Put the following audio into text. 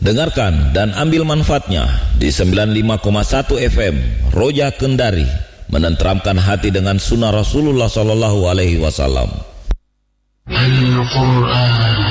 Dengarkan dan ambil manfaatnya di 95,1 FM Roja Kendari, menenteramkan hati dengan sunnah Rasulullah SAW. Al-Quran